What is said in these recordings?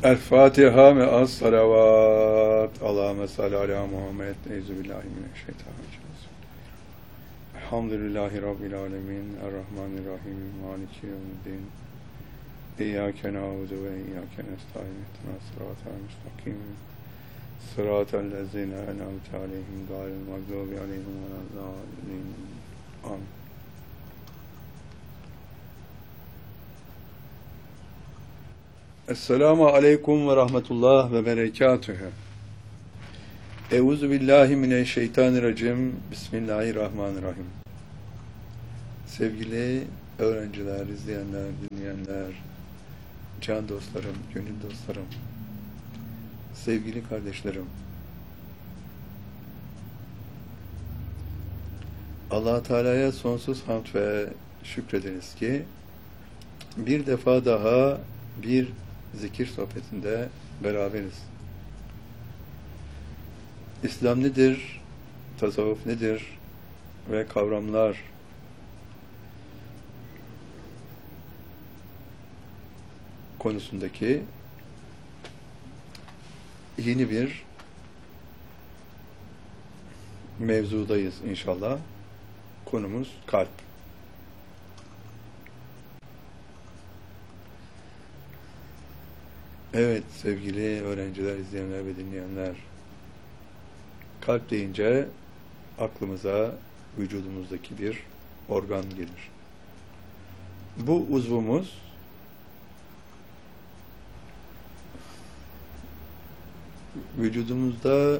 El Fatiha ve as salavat. Allahümme salli ala Muhammed. Euzubillahimineşşeytanirracim. Elhamdülillahi Rabbil alemin. Errahmanirrahim. Maliki yevmiddin. İyyâke na'budu ve iyyâke nestaîn. İhdina sıratal müstakim. Sıratal lezîne en'amte aleyhim gâyril mağdûbi aleyhim velezzâlin. Amin. Esselamu aleyküm ve rahmetullah ve berekatühü. Euzubillahimineşşeytanirracim. Bismillahirrahmanirrahim. Sevgili öğrenciler, izleyenler, dinleyenler, can dostlarım, gönül dostlarım, sevgili kardeşlerim, Allah Teala'ya sonsuz hamd ve şükrediniz ki bir defa daha bir zikir sohbetinde beraberiz. İslam nedir? Tasavvuf nedir? Ve kavramlar konusundaki yeni bir mevzudayız inşallah. Konumuz kalp. Evet sevgili öğrenciler, izleyenler ve dinleyenler, kalp deyince aklımıza vücudumuzdaki bir organ gelir. Bu uzvumuz vücudumuzda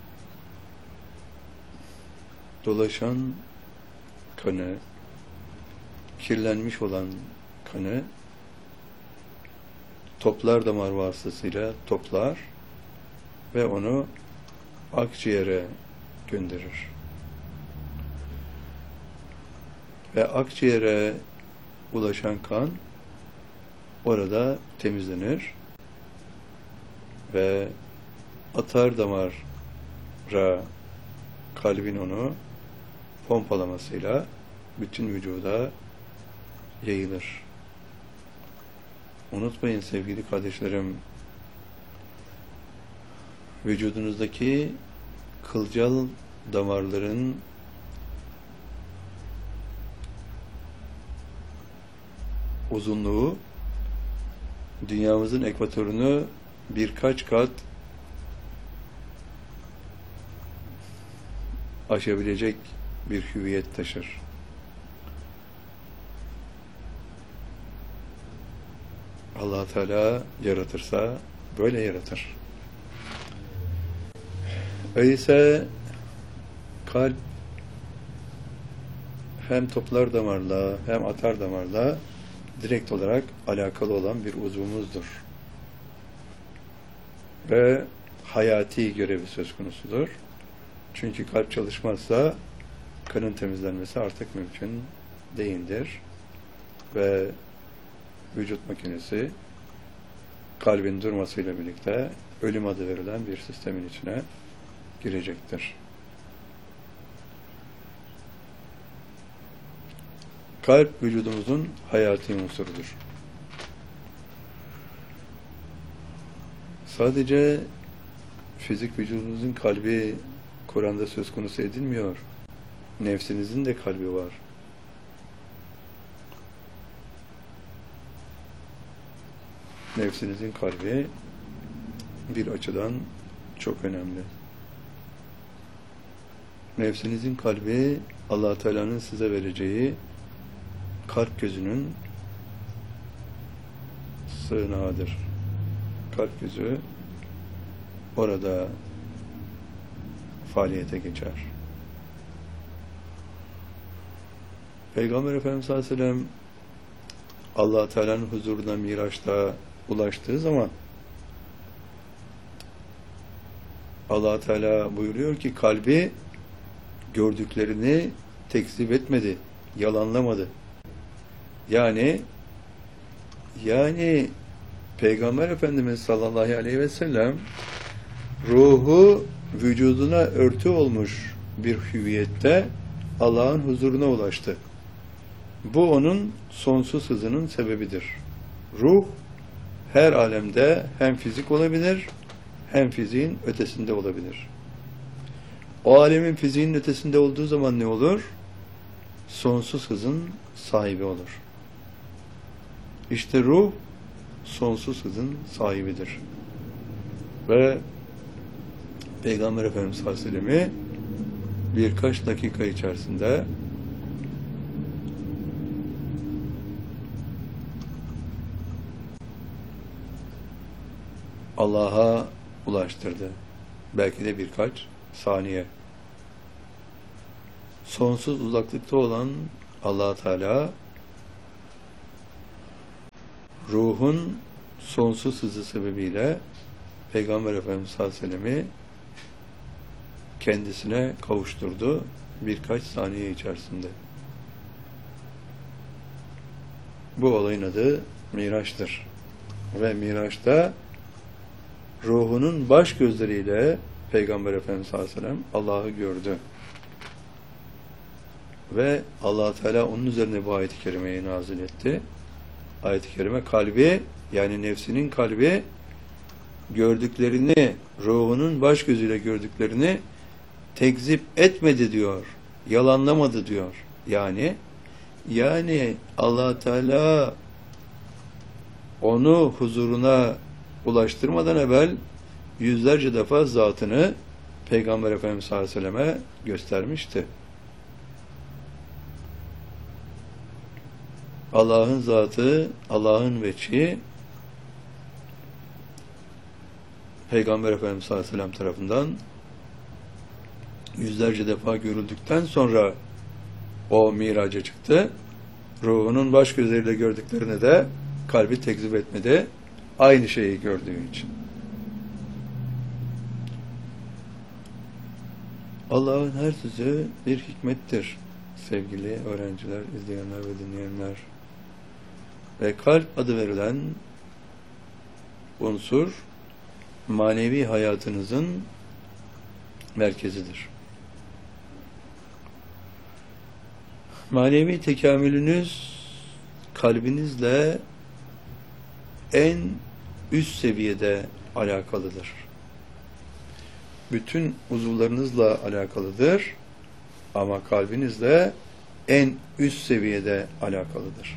dolaşan kanı, kirlenmiş olan kanı toplar damar vasıtasıyla toplar ve onu akciğere gönderir. Ve akciğere ulaşan kan orada temizlenir ve atar damara kalbin onu pompalamasıyla bütün vücuda yayılır. Unutmayın sevgili kardeşlerim, vücudunuzdaki kılcal damarların uzunluğu dünyamızın ekvatorunu birkaç kat aşabilecek bir hüviyet taşır. Allah Teala yaratırsa böyle yaratır. Öyleyse kalp hem toplar damarla hem atar damarla direkt olarak alakalı olan bir uzvumuzdur. Ve hayati görevi söz konusudur. Çünkü kalp çalışmazsa kanın temizlenmesi artık mümkün değildir. Ve vücut makinesi kalbin durmasıyla birlikte ölüm adı verilen bir sistemin içine girecektir. Kalp vücudumuzun hayati unsurudur. Sadece fizik vücudumuzun kalbi Kur'an'da söz konusu edilmiyor. Nefsinizin de kalbi var. Nefsinizin kalbi bir açıdan çok önemli. Nefsinizin kalbi Allah Teala'nın size vereceği kalp gözünün sığınağıdır. Kalp gözü orada faaliyete geçer. Peygamber Efendimiz sallallahu aleyhi ve sellem Allah Teala'nın huzuruna Miraç'ta ulaştığı zaman Allah Teala buyuruyor ki kalbi gördüklerini tekzip etmedi, yalanlamadı. Yani Peygamber Efendimiz sallallahu aleyhi ve sellem ruhu vücuduna örtü olmuş bir hüviyette Allah'ın huzuruna ulaştı. Bu onun sonsuz hızının sebebidir. Ruh her alemde hem fizik olabilir, hem fiziğin ötesinde olabilir. O alemin fiziğin ötesinde olduğu zaman ne olur? Sonsuz hızın sahibi olur. İşte ruh, sonsuz hızın sahibidir. Ve Peygamber Efendimiz sallallahu aleyhi ve sellem'i birkaç dakika içerisinde Allah'a ulaştırdı. Belki de birkaç saniye. Sonsuz uzaklıkta olan Allah Teala ruhun sonsuz hızı sebebiyle Peygamber Efendimiz sallallahu aleyhi ve sellem'i kendisine kavuşturdu birkaç saniye içerisinde. Bu olayın adı Miraç'tır. Ve Miraç'ta ruhunun baş gözleriyle Peygamber Efendimiz sallallahu aleyhi ve sellem Allah'ı gördü. Ve Allah Teala onun üzerine bu ayet-i kerimeyi nazil etti. Ayet-i kerime kalbi, yani nefsinin kalbi gördüklerini, ruhunun baş gözüyle gördüklerini tekzip etmedi diyor. Yalanlamadı diyor. Yani Allah Teala onu huzuruna ulaştırmadan evvel yüzlerce defa zatını Peygamber Efendimiz sallallahu aleyhi ve selleme göstermişti. Allah'ın zatı, Allah'ın veçhi Peygamber Efendimiz sallallahu aleyhi ve sellem tarafından yüzlerce defa görüldükten sonra o miraca çıktı. Ruhunun baş gözleriyle gördüklerini de kalbi tekzip etmedi. Aynı şeyi gördüğü için. Allah'ın her sözü bir hikmettir. Sevgili öğrenciler, izleyenler ve dinleyenler. Ve kalp adı verilen unsur manevi hayatınızın merkezidir. Manevi tekamülünüz kalbinizle en üst seviyede alakalıdır. Bütün uzuvlarınızla alakalıdır ama kalbinizle en üst seviyede alakalıdır.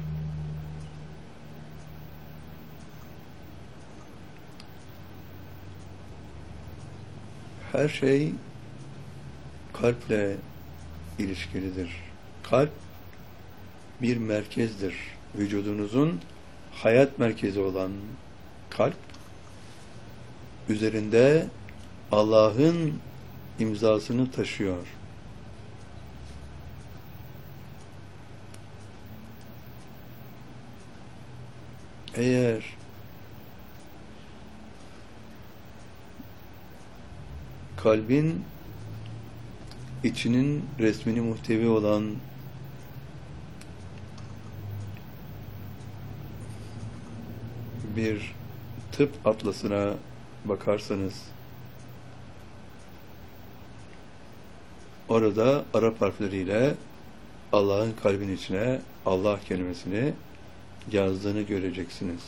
Her şey kalple ilişkilidir. Kalp bir merkezdir. Vücudunuzun hayat merkezi olan kalp, üzerinde Allah'ın imzasını taşıyor. Eğer kalbin içinin resmini muhtevi olan bir tıp atlasına bakarsanız, orada Arap harfleriyle Allah'ın kalbin içine Allah kelimesini yazdığını göreceksiniz.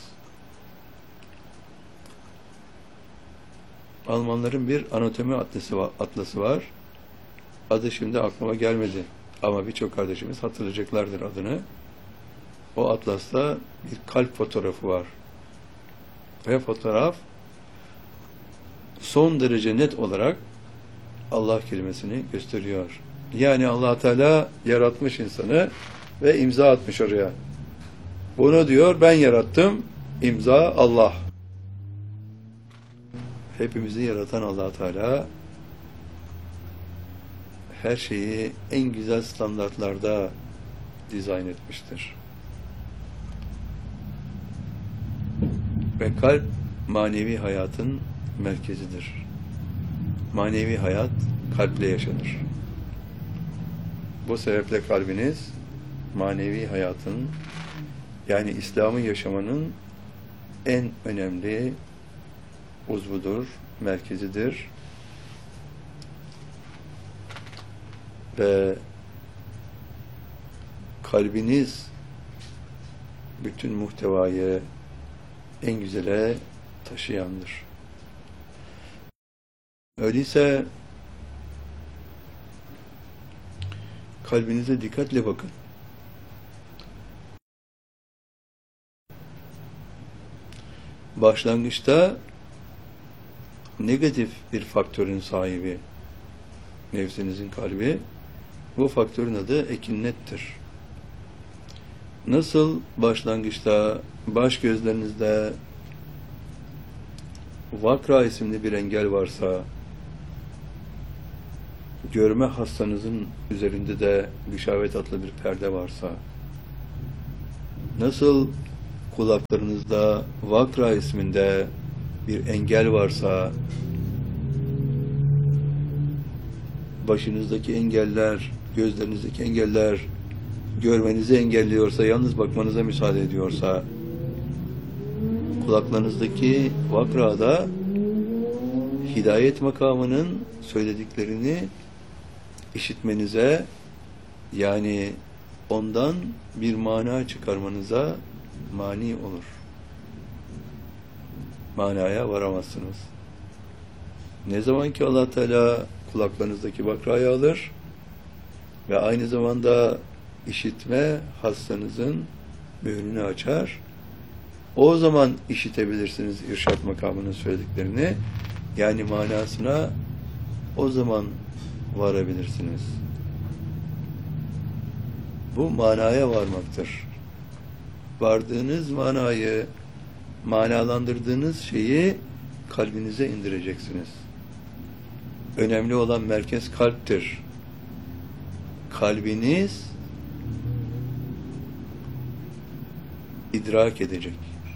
Almanların bir anatomi atlası var. Adı şimdi aklıma gelmedi. Ama birçok kardeşimiz hatırlayacaklardır adını. O atlasta bir kalp fotoğrafı var. Ve fotoğraf son derece net olarak Allah kelimesini gösteriyor. Yani Allah Teala yaratmış insanı ve imza atmış oraya. Bunu diyor ben yarattım, imza Allah. Hepimizi yaratan Allah Teala her şeyi en güzel standartlarda dizayn etmiştir. Ve kalp manevi hayatın merkezidir. Manevi hayat kalple yaşanır. Bu sebeple kalbiniz manevi hayatın, yani İslam'ı yaşamanın en önemli uzvudur, merkezidir. Ve kalbiniz bütün muhtevayı en güzele taşıyandır. Öyleyse kalbinize dikkatle bakın. Başlangıçta negatif bir faktörün sahibi nefsinizin kalbi. Bu faktörün adı ekinnettir. Nasıl başlangıçta baş gözlerinizde vakra isimli bir engel varsa, görme hastanızın üzerinde de gışavet adlı bir perde varsa, nasıl kulaklarınızda vakra isminde bir engel varsa, başınızdaki engeller, gözlerinizdeki engeller görmenizi engelliyorsa, yalnız bakmanıza müsaade ediyorsa, kulaklarınızdaki vakrada hidayet makamının söylediklerini işitmenize, yani ondan bir mana çıkarmanıza mani olur. Manaya varamazsınız. Ne zaman ki Allah Teala kulaklarınızdaki vakrayı alır ve aynı zamanda işitme hastanızın mührünü açar, o zaman işitebilirsiniz irşad makamının söylediklerini, yani manasına o zaman varabilirsiniz. Bu manaya varmaktır. Vardığınız manayı, manalandırdığınız şeyi kalbinize indireceksiniz. Önemli olan merkez kalptir. Kalbiniz idrak edecek.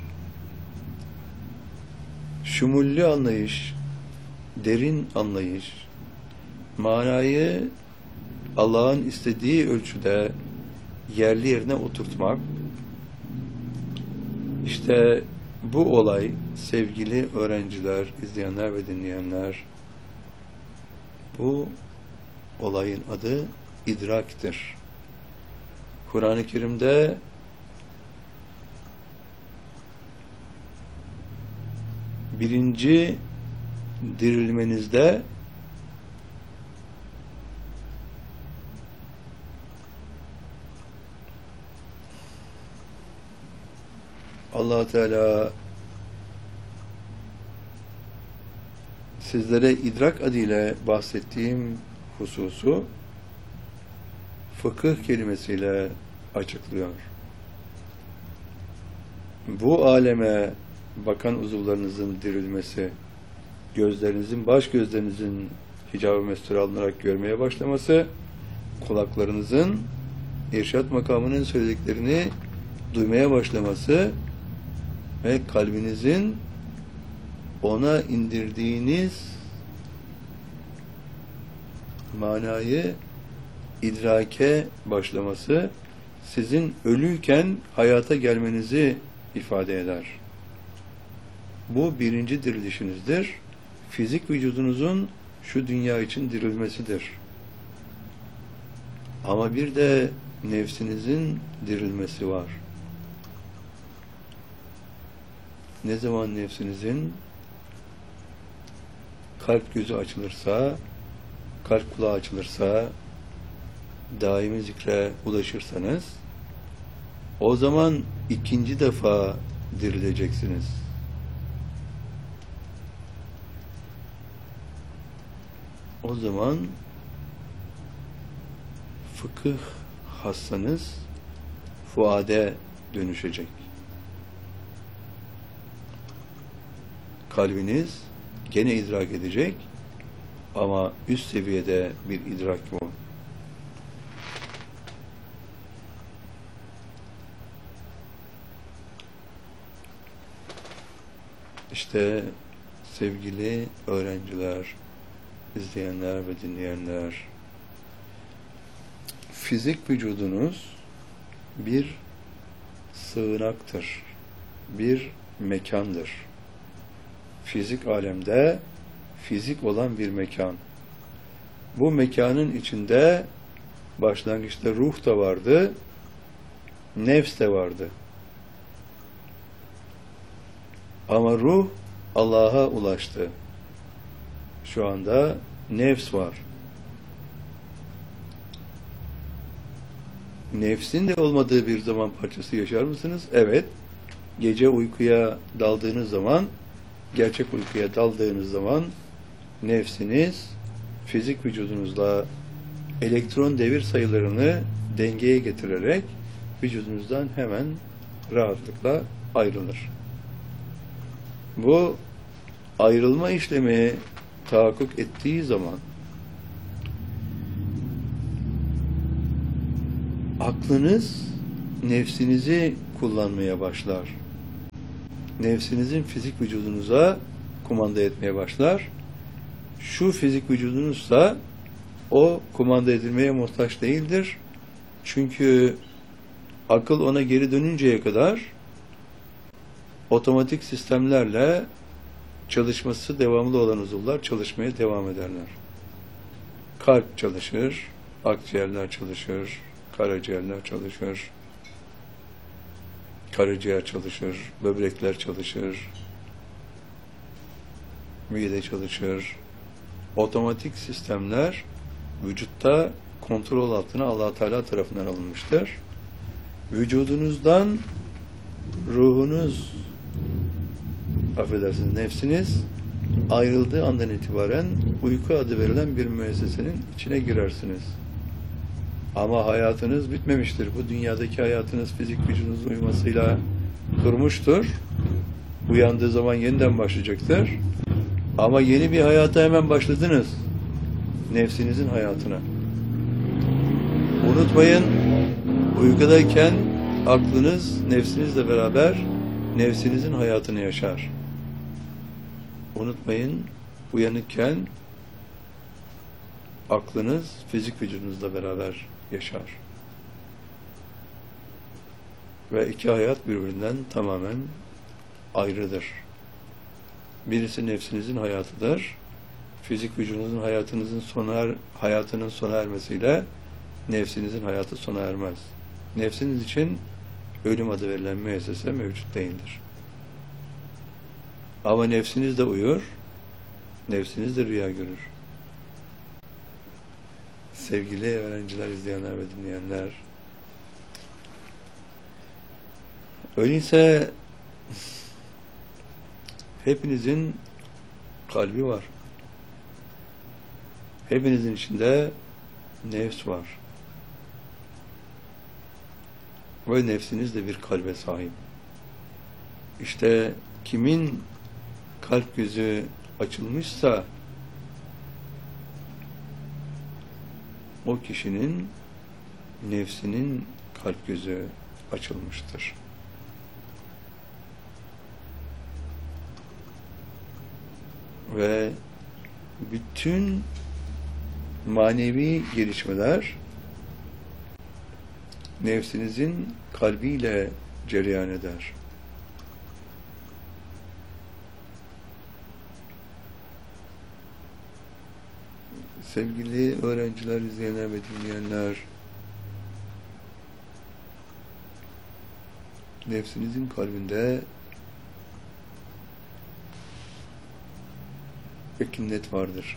Şumullü anlayış, derin anlayış, manayı Allah'ın istediği ölçüde yerli yerine oturtmak, işte bu olay sevgili öğrenciler, izleyenler ve dinleyenler, bu olayın adı idraktir. Kur'an-ı Kerim'de birinci dirilmenizde Allah Teala sizlere idrak adıyla bahsettiğim hususu fıkıh kelimesiyle açıklıyor. Bu aleme bakan uzuvlarınızın dirilmesi, gözlerinizin, baş gözlerinizin hicab-ı mestur alınarak görmeye başlaması, kulaklarınızın irşad makamının söylediklerini duymaya başlaması ve kalbinizin ona indirdiğiniz manayı idrake başlaması, sizin ölüyken hayata gelmenizi ifade eder. Bu birinci dirilişinizdir. Fizik vücudunuzun şu dünya için dirilmesidir. Ama bir de nefsinizin dirilmesi var. Ne zaman nefsinizin kalp gözü açılırsa, kalp kulağı açılırsa, daimi zikre ulaşırsanız, o zaman ikinci defa dirileceksiniz. O zaman fıkıh hassanız fuade dönüşecek. Kalbiniz gene idrak edecek ama üst seviyede bir idrak bu. İşte sevgili öğrenciler, izleyenler ve dinleyenler, fizik vücudunuz bir sığınaktır, bir mekandır. Fizik alemde fizik olan bir mekan. Bu mekanın içinde başlangıçta ruh da vardı, nefs de vardı. Ama ruh Allah'a ulaştı. Şu anda nefs var. Nefsin de olmadığı bir zaman parçası yaşar mısınız? Evet. Gece uykuya daldığınız zaman, gerçek uykuya daldığınız zaman nefsiniz fizik vücudunuzla elektron devir sayılarını dengeye getirerek vücudunuzdan hemen rahatlıkla ayrılır. Bu ayrılma işlemi tahakkuk ettiği zaman aklınız nefsinizi kullanmaya başlar. Nefsinizin fizik vücudunuza kumanda etmeye başlar. Şu fizik vücudunuzsa o kumanda edilmeye muhtaç değildir. Çünkü akıl ona geri dönünceye kadar otomatik sistemlerle çalışması devamlı olan uzuvlar çalışmaya devam ederler. Kalp çalışır, akciğerler çalışır, karaciğerler çalışır, karaciğer çalışır, böbrekler çalışır, mide çalışır. Otomatik sistemler vücutta kontrol altına Allah Teala tarafından alınmıştır. Vücudunuzdan ruhunuz, affedersiniz, nefsiniz ayrıldığı andan itibaren uyku adı verilen bir müessesenin içine girersiniz. Ama hayatınız bitmemiştir. Bu dünyadaki hayatınız fizik vücudunuzun uyumasıyla durmuştur. Uyandığı zaman yeniden başlayacaktır. Ama yeni bir hayata hemen başladınız. Nefsinizin hayatına. Unutmayın, uykudayken aklınız nefsinizle beraber nefsinizin hayatını yaşar. Unutmayın, uyanıkken aklınız fizik vücudunuzla beraber yaşar. Ve iki hayat birbirinden tamamen ayrıdır. Birisi nefsinizin hayatıdır. Fizik vücudunuzun hayatının sona ermesiyle nefsinizin hayatı sona ermez. Nefsiniz için ölüm adı verilen müessese mevcut değildir. Ama nefsiniz de uyur, nefsiniz de rüya görür. Sevgili öğrenciler, izleyenler ve dinleyenler, öyleyse hepinizin kalbi var. Hepinizin içinde nefs var. Ve nefsiniz de bir kalbe sahip. İşte kimin kalp gözü açılmışsa o kişinin nefsinin kalp gözü açılmıştır. Ve bütün manevi gelişmeler nefsinizin kalbiyle cereyan eder. Sevgili öğrenciler, izleyenler ve dinleyenler, nefsinizin kalbinde ekinnet vardır.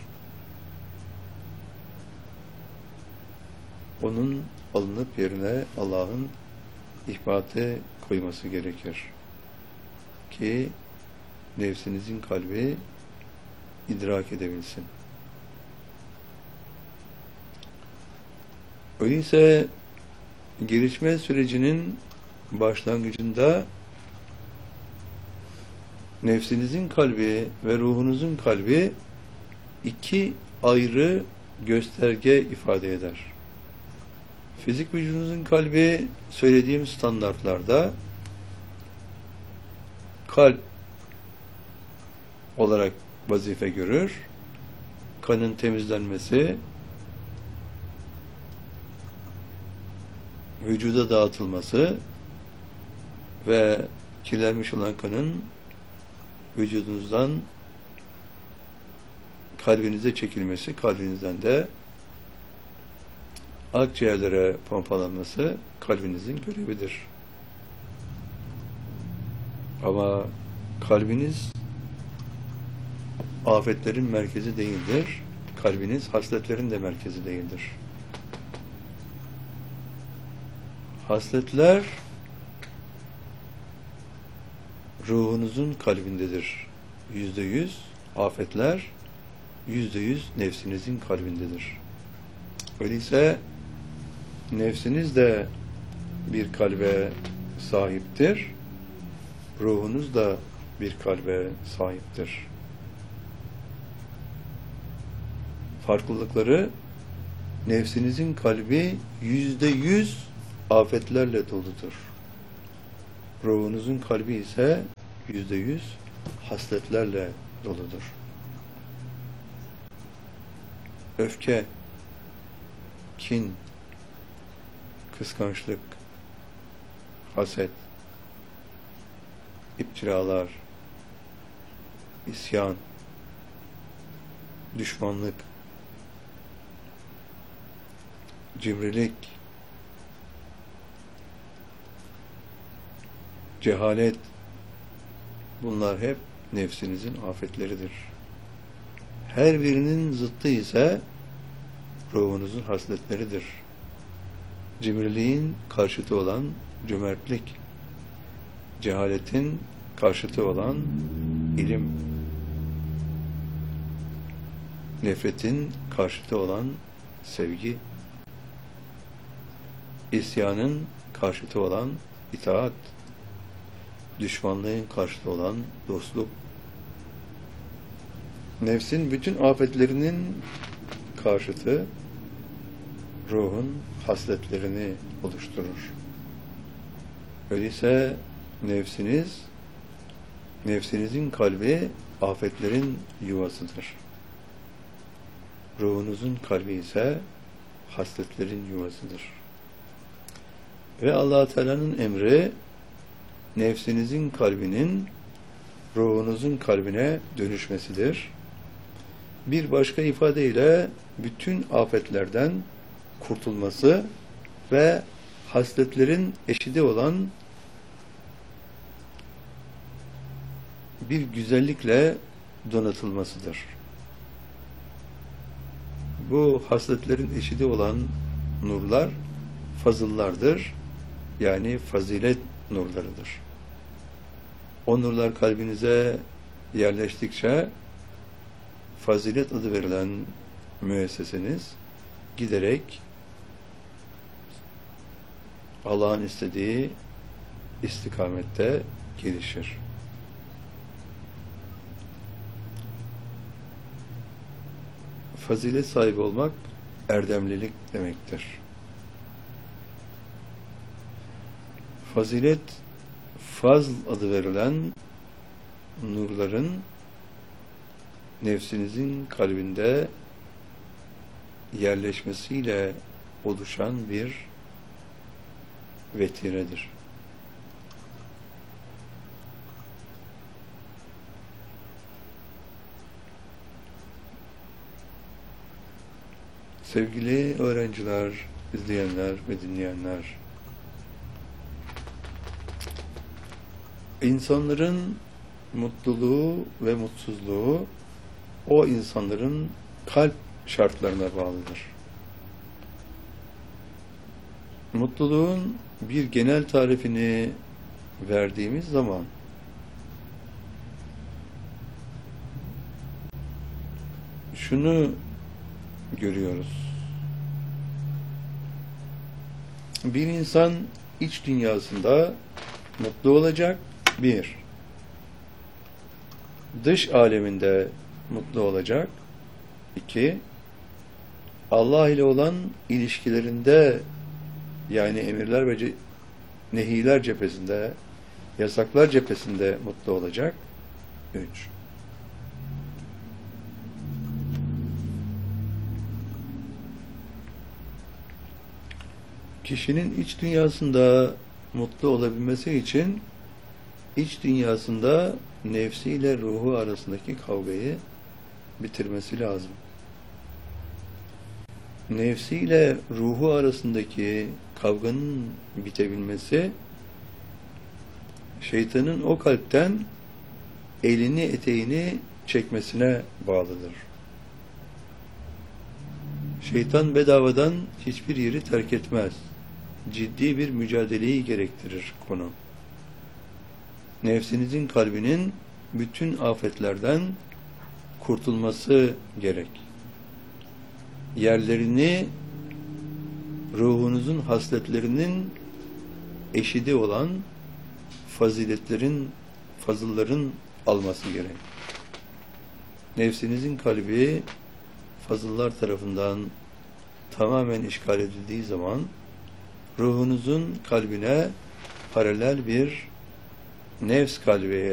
Onun alınıp yerine Allah'ın ihbatı koyması gerekir. Ki nefsinizin kalbi idrak edebilsin. Öyleyse gelişme sürecinin başlangıcında nefsinizin kalbi ve ruhunuzun kalbi iki ayrı gösterge ifade eder. Fizik vücudunuzun kalbi söylediğim standartlarda kalp olarak vazife görür. Kanın temizlenmesi, vücuda dağıtılması ve kirlenmiş olan kanın vücudunuzdan kalbinize çekilmesi, kalbinizden de akciğerlere pompalanması kalbinizin görevidir. Ama kalbiniz afetlerin merkezi değildir. Kalbiniz hasletlerin de merkezi değildir. Hasletler ruhunuzun kalbindedir. %100. Afetler %100 nefsinizin kalbindedir. Öyleyse nefsiniz de bir kalbe sahiptir. Ruhunuz da bir kalbe sahiptir. Farklılıkları, nefsinizin kalbi %100 afetlerle doludur. Ruhunuzun kalbi ise %100 hasletlerle doludur. Öfke, kin, kıskançlık, haset, iftiralar, isyan, düşmanlık, cimrilik, cehalet, bunlar hep nefsinizin afetleridir. Her birinin zıttı ise ruhunuzun hasletleridir. Cimriliğin karşıtı olan cömertlik, cehaletin karşıtı olan ilim, nefretin karşıtı olan sevgi, isyanın karşıtı olan itaat, düşmanlığın karşıtı olan dostluk. Nefsin bütün afetlerinin karşıtı ruhun hasletlerini oluşturur. Öyleyse nefsinizin kalbi afetlerin yuvasıdır. Ruhunuzun kalbi ise hasletlerin yuvasıdır. Ve Allah-u Teala'nın emri, nefsinizin kalbinin ruhunuzun kalbine dönüşmesidir. Bir başka ifadeyle bütün afetlerden kurtulması ve hasletlerin eşidi olan bir güzellikle donatılmasıdır. Bu hasletlerin eşidi olan nurlar fazıllardır. Yani fazilet nurlarıdır. O nurlar kalbinize yerleştikçe fazilet adı verilen müesseseniz giderek Allah'ın istediği istikamette gelişir. Fazilet sahibi olmak erdemlilik demektir. Fazilet, fazl adı verilen nurların nefsinizin kalbinde yerleşmesiyle oluşan bir vetiredir. Sevgili öğrenciler, izleyenler ve dinleyenler, İnsanların mutluluğu ve mutsuzluğu o insanların kalp şartlarına bağlıdır. Mutluluğun bir genel tarifini verdiğimiz zaman şunu görüyoruz. Bir insan iç dünyasında mutlu olacak. Bir, dış aleminde mutlu olacak. İki, Allah ile olan ilişkilerinde, yani emirler ve nehiler cephesinde, yasaklar cephesinde mutlu olacak. Üç, kişinin iç dünyasında mutlu olabilmesi için iç dünyasında nefsiyle ruhu arasındaki kavgayı bitirmesi lazım. Nefsiyle ruhu arasındaki kavganın bitebilmesi, şeytanın o kalpten elini eteğini çekmesine bağlıdır. Şeytan bedavadan hiçbir yeri terk etmez. Ciddi bir mücadeleyi gerektirir konu. Nefsinizin kalbinin bütün afetlerden kurtulması gerek. Yerlerini ruhunuzun hasletlerinin eşidi olan fazılların alması gerek. Nefsinizin kalbi fazıllar tarafından tamamen işgal edildiği zaman ruhunuzun kalbine paralel bir nefs kalbi